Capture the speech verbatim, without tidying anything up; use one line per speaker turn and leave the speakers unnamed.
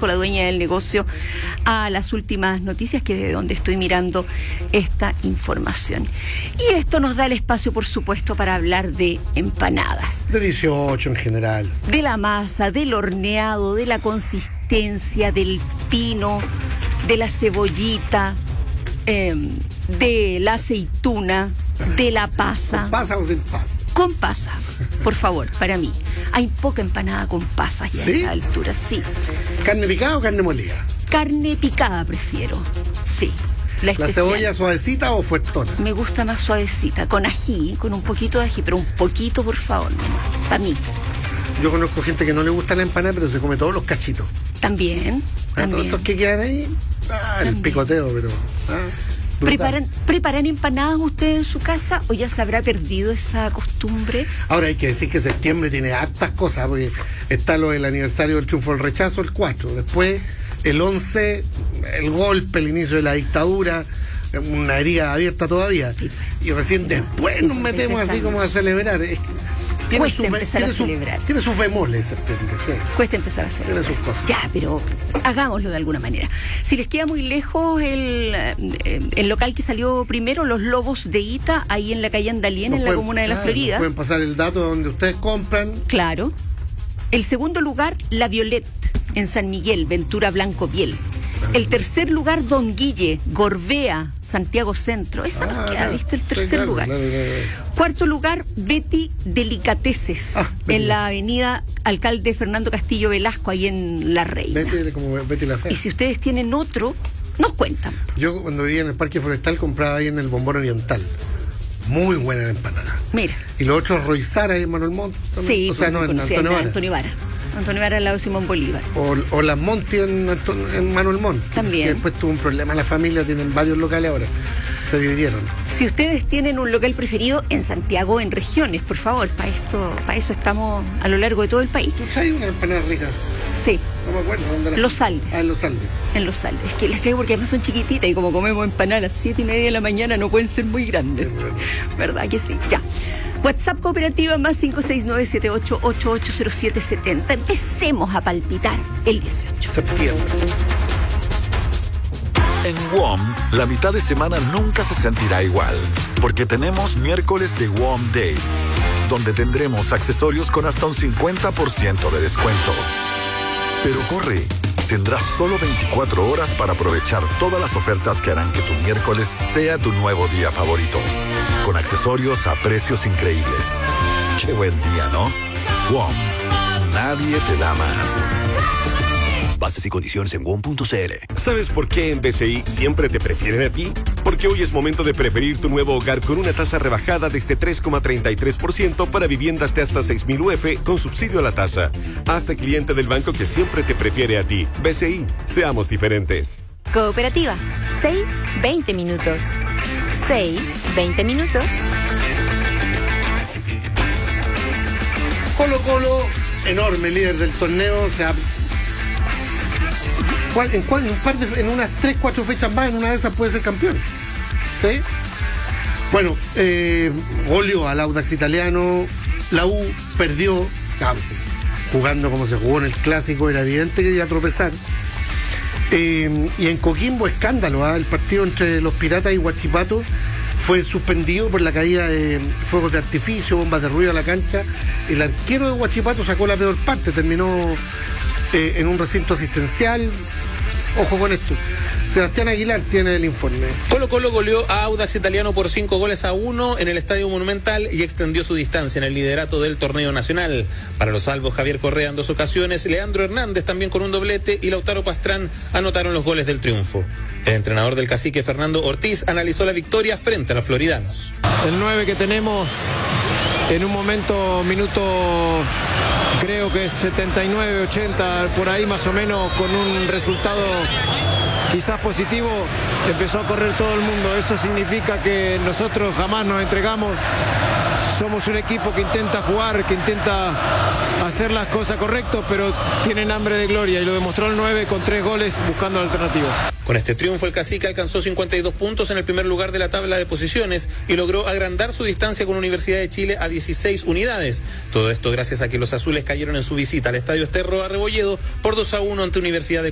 dijo la dueña del negocio a las últimas noticias, que es de donde estoy mirando esta información. Y esto nos da el espacio, por supuesto, para hablar de empanadas.
De dieciocho en general.
De la masa, del horneado, de la consistencia, del pino, de la cebollita, eh, de la aceituna, de la pasa.
¿Con pasa o sin pasa?
Con pasa, por favor, para mí. Hay poca empanada con pasas ya, ¿sí?, a esta altura, sí.
¿Carne picada o carne molida?
Carne picada prefiero, sí. La,
¿La cebolla suavecita o fuertona?
Me gusta más suavecita, con ají, con un poquito de ají, pero un poquito, por favor, para mí.
Yo conozco gente que no le gusta la empanada, pero se come todos los cachitos.
También,
¿Ah,
también.
todos estos que quedan ahí? Ah, el picoteo, pero... Ah,
¿Preparan, ¿Preparan empanadas ustedes en su casa o ya se habrá perdido esa costumbre?
Ahora hay que decir que septiembre tiene hartas cosas, porque está lo del aniversario del triunfo del rechazo, el cuatro. Después, el once, el golpe, el inicio de la dictadura, una herida abierta todavía. Sí. Y recién después nos metemos así como a celebrar. Es, tiene
Cuesta
su,
empezar
tiene
a
su,
celebrar.
Tiene sus bemoles septiembre, sí.
Cuesta empezar a celebrar.
Tiene sus cosas.
Ya, pero hagámoslo de alguna manera. Si les queda muy lejos el, el local que salió primero, Los Lobos de Ita, ahí en la calle Andalien, en la comuna de La Florida.
Pueden pasar el dato donde ustedes compran.
Claro. El segundo lugar, La Violet, en San Miguel, Ventura Blanco Biel. El tercer lugar, Don Guille, Gorbea, Santiago Centro. Esa ah, nos queda, ¿viste? El tercer sí, claro, lugar. Claro, claro. Cuarto lugar, Betty Delicateces, ah, en la avenida Alcalde Fernando Castillo Velasco, ahí en La Reina.
Betty, como Betty la Fea.
Y si ustedes tienen otro, nos cuentan.
Yo cuando vivía en el Parque Forestal compraba ahí en el Bombón Oriental. Muy buena la empanada.
Mira.
Y los otros, Roizara y en Manuel Montt.
Sí,
o sea, no, en Antonio Vara.
Antonio Vara. Antonio Vara al lado de Simón Bolívar.
O, o las Monti en, en Manuel Montt.
También.
Que después tuvo un problema la familia, tienen varios locales ahora. Se dividieron.
Si ustedes tienen un local preferido en Santiago, en regiones, por favor, para esto, para eso estamos a lo largo de todo el país.
¿Tú sabes una empanada rica?
Sí.
No me acuerdo dónde la...
Los Aldes.
Ah, en Los Aldes.
En Los Aldes. Es que las traigo porque además son chiquititas y como comemos empanadas a las siete y media de la mañana no pueden ser muy grandes. Sí, ¿verdad que sí? Ya. WhatsApp cooperativa más cinco seis nueve siete ocho ocho ocho cero siete siete cero. Empecemos a palpitar el dieciocho.
Septiembre.
En W O M, la mitad de semana nunca se sentirá igual, porque tenemos miércoles de W O M Day, donde tendremos accesorios con hasta un cincuenta por ciento de descuento. Pero corre, tendrás solo veinticuatro horas para aprovechar todas las ofertas que harán que tu miércoles sea tu nuevo día favorito, con accesorios a precios increíbles. Qué buen día, ¿no? W O M, nadie te da más.
Bases y condiciones en W O M punto c l.
¿Sabes por qué en B C I siempre te prefieren a ti? Porque hoy es momento de preferir tu nuevo hogar con una tasa rebajada desde tres coma treinta y tres por ciento para viviendas de hasta seis mil U F con subsidio a la tasa. Hazte cliente del banco que siempre te prefiere a ti. B C I, seamos diferentes.
Cooperativa, seis, veinte minutos. seis, veinte minutos.
Colo Colo, enorme líder del torneo, o sea... En, cuál, en, un par de, en unas tres, cuatro fechas más, en una de esas puede ser campeón. ¿Sí? Bueno, eh, goleó al Audax Italiano, la U perdió, ah, sí, jugando como se jugó en el clásico, era evidente que iba a tropezar. Eh, y en Coquimbo, escándalo, ¿eh? El partido entre los Piratas y Huachipato fue suspendido por la caída de fuegos de artificio, bombas de ruido a la cancha. El arquero de Huachipato sacó la peor parte, terminó eh, en un recinto asistencial. Ojo con esto. Sebastián Aguilar tiene el informe.
Colo Colo goleó a Audax Italiano por cinco goles a uno en el Estadio Monumental y extendió su distancia en el liderato del torneo nacional. Para los salvos, Javier Correa en dos ocasiones, Leandro Hernández también con un doblete y Lautaro Pastrán anotaron los goles del triunfo. El entrenador del Cacique, Fernando Ortiz, analizó la victoria frente a los floridanos.
El nueve que tenemos en un momento, minuto... creo que es setenta y nueve, ochenta, por ahí más o menos, con un resultado quizás positivo, empezó a correr todo el mundo. Eso significa que nosotros jamás nos entregamos. Somos un equipo que intenta jugar, que intenta hacer las cosas correctas, pero tienen hambre de gloria y lo demostró el nueve con tres goles buscando la alternativa.
Con este triunfo el Cacique alcanzó cincuenta y dos puntos en el primer lugar de la tabla de posiciones y logró agrandar su distancia con Universidad de Chile a dieciséis unidades. Todo esto gracias a que los azules cayeron en su visita al Estadio Esterro a Rebolledo por dos a uno ante Universidad de